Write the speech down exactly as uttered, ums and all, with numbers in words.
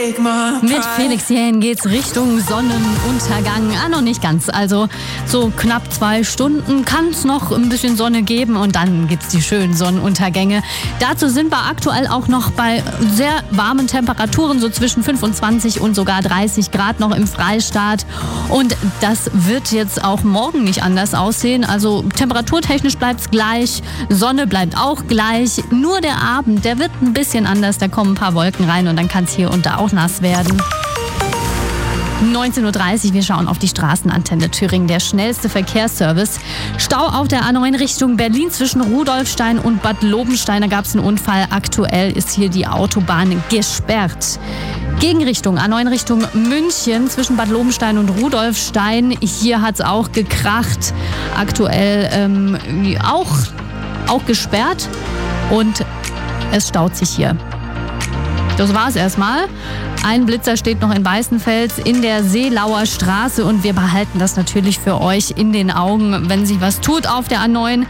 Mit Felix Jähn geht's Richtung Sonnenuntergang. Ah, noch nicht ganz. Also so knapp zwei Stunden kann es noch ein bisschen Sonne geben und dann gibt's die schönen Sonnenuntergänge. Dazu sind wir aktuell auch noch bei sehr warmen Temperaturen, so zwischen fünfundzwanzig und sogar dreißig Grad noch im Freistaat. Und das wird jetzt auch morgen nicht anders aussehen. Also temperaturtechnisch bleibt's gleich, Sonne bleibt auch gleich. Nur der Abend, der wird ein bisschen anders. Da kommen ein paar Wolken rein und dann kann es hier und da auch nass werden. neunzehn Uhr dreißig, wir schauen auf die Straßenantenne Thüringen, der schnellste Verkehrsservice. Stau auf der A neun Richtung Berlin zwischen Rudolfstein und Bad Lobenstein. Da gab es einen Unfall. Aktuell ist hier die Autobahn gesperrt. Gegenrichtung A neun Richtung München zwischen Bad Lobenstein und Rudolfstein. Hier hat es auch gekracht. Aktuell ähm, auch, auch gesperrt und es staut sich hier. Das war's erstmal. Ein Blitzer steht noch in Weißenfels in der Seelauer Straße und wir behalten das natürlich für euch in den Augen, wenn sich was tut auf der A neun.